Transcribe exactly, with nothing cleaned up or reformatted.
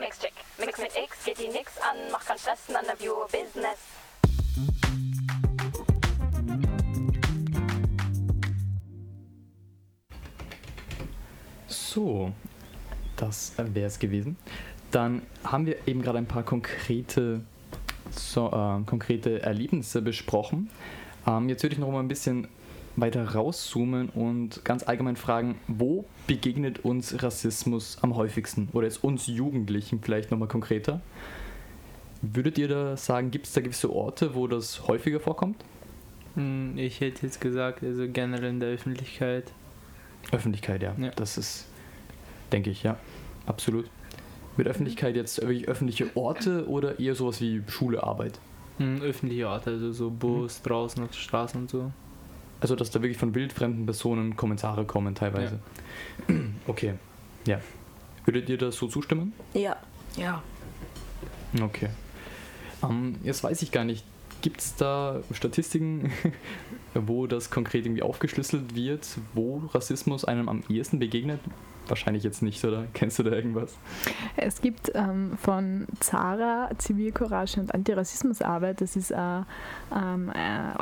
Mixchick. Mix mit X, geht die nix an, macht keinen Stress, none of your business. So, das wäre es gewesen. Dann haben wir eben gerade ein paar konkrete, so, äh, konkrete Erlebnisse besprochen. Ähm, jetzt würde ich noch mal ein bisschen weiter rauszoomen und ganz allgemein fragen, wo begegnet uns Rassismus am häufigsten? Oder jetzt uns Jugendlichen vielleicht nochmal konkreter. Würdet ihr da sagen, gibt es da gewisse Orte, wo das häufiger vorkommt? Ich hätte jetzt gesagt, also generell in der Öffentlichkeit. Öffentlichkeit, ja. Ja. Das ist, denke ich, ja, absolut. Mit Öffentlichkeit jetzt wirklich öffentliche Orte oder eher sowas wie Schule, Arbeit? Öffentliche Orte, also so Bus, mhm. draußen auf der Straße und so. Also, dass da wirklich von wildfremden Personen Kommentare kommen teilweise. Ja. Okay, ja. Würdet ihr das so zustimmen? Ja. Ja. Okay. Ähm, jetzt weiß ich gar nicht, gibt es da Statistiken, wo das konkret irgendwie aufgeschlüsselt wird, wo Rassismus einem am ehesten begegnet? Wahrscheinlich jetzt nicht, oder? Kennst du da irgendwas? Es gibt ähm, von Zara Zivilcourage und Antirassismusarbeit, das ist eine ähm, äh,